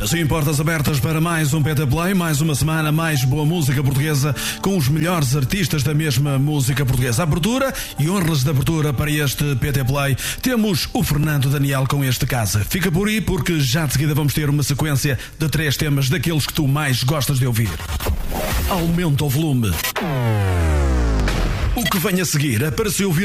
Assim, portas abertas para mais um PT Play, mais uma semana, mais boa música portuguesa, com os melhores artistas da mesma música portuguesa. Abertura e honras de abertura para este PT Play. Temos o Fernando Daniel com este Casa. Fica por aí porque já de seguida vamos ter uma sequência de 3 temas daqueles que tu mais gostas de ouvir. Aumenta o volume. O que vem a seguir é para se ouvir